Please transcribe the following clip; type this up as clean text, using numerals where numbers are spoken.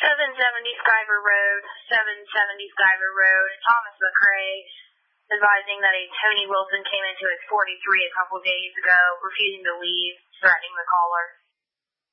770 Skyver Road, 770 Skyver Road. Thomas McRae advising that a Tony Wilson came into his 43 a couple days ago, refusing to leave, threatening the caller.